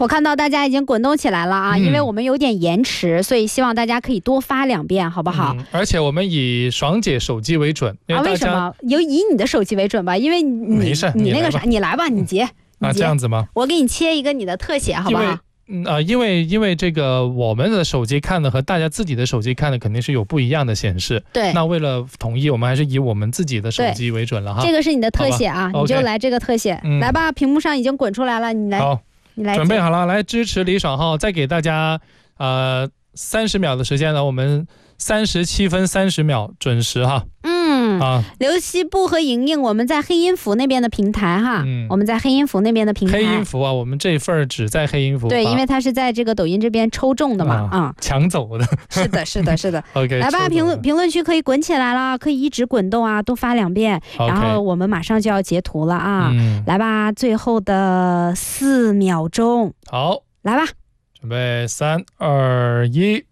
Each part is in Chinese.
我看到大家已经滚动起来了啊，因为我们有点延迟，所以希望大家可以多发2遍，好不好？ 而且我们以爽姐手机为准，因为为什么？以你的手机为准吧，因为你那个啥，你来吧，你截啊，这样子吗？ 我给你切一个你的特写，好不好？ 因为这个我们的手机看的和大家自己的手机看的肯定是有不一样的显示。 对， 那为了统一，我们还是以我们自己的手机为准了哈。 这个是你的特写啊，你就来这个特写，来吧，屏幕上已经滚出来了，你来。 好， 你来准备好了，来支持李爽浩，再给大家30秒的时间了，我们37分30秒准时哈。 刘西部和莹莹，我们在黑音符那边的平台哈，我们在黑音符那边的平台。 黑音符啊，我们这份只在黑音符。 对，因为它是在这个抖音这边抽中的嘛， 抢走的。 是的，是的，是的。 OK， 来吧，评论区可以滚起来了，可以一直滚动啊，多发2遍。然后我们马上就要截图了啊，来吧，最后的4秒钟。 好， 来吧， 准备3、2、1。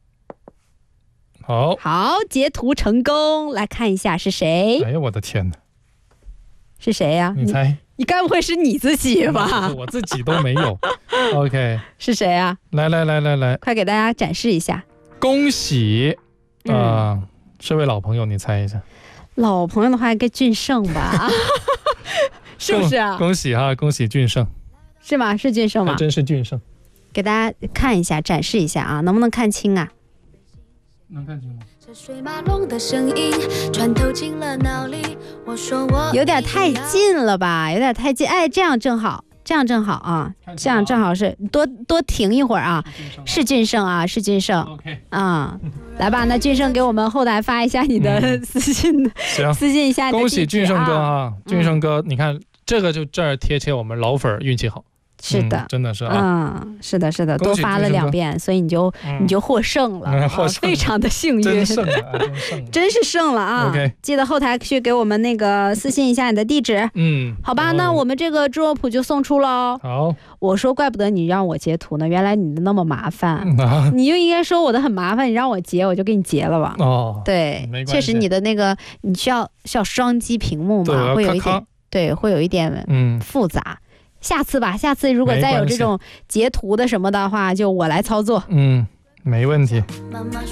好，截图成功，来看一下是谁。 哎呀，我的天哪， 是谁呀？ 你猜？ 你该不会是你自己吧？ 我自己都没有。OK， 是谁呀？ 来， 快给大家展示一下。 恭喜这位老朋友，你猜一下。 老朋友的话，应该俊胜吧？是不是啊？ 恭喜哈，恭喜俊胜。 是吗？是俊胜吗？ 还真是俊胜。 给大家看一下，展示一下啊，能不能看清啊？ 能看清吗？ 有点太近了吧，有点太近。哎，这样正好，这样正好啊，这样正好是多停一会儿啊。是俊胜啊，是俊胜。 OK 啊，来吧，那俊胜给我们后台发一下你的私信，私信一下你的地址啊。 恭喜俊胜哥啊，俊胜哥，你看这个就这儿贴切我们老粉运气好。 是的， 真的是啊， 是的，是的，多发了2遍，所以你就获胜了，非常的幸运， 真胜了， 真是胜了啊！ OK， 记得后台去给我们那个私信一下你的地址，好吧，那我们这个猪肉脯就送出喽。 好， 我说怪不得你让我截图呢，原来你的那么麻烦，你就应该说我的很麻烦，你让我截我就给你截了吧。对，确实你的那个你需要双击屏幕嘛，会有一点会有一点复杂。下次吧，下次如果再有这种截图的什么的话，就我来操作。 没问题。